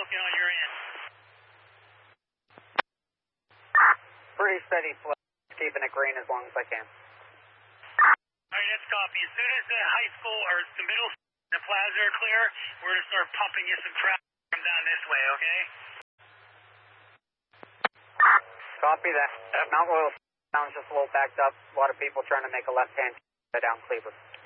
looking on your end? Pretty steady flow. Keeping it green as long as I can. Alright, that's copy. As soon as the high school or the middle and the plaza are clear, we're going to start pumping you some traffic from down this way, okay? Copy that. Mount Royal sounds just a little backed up. A lot of people trying to make a left-hand down Cleveland.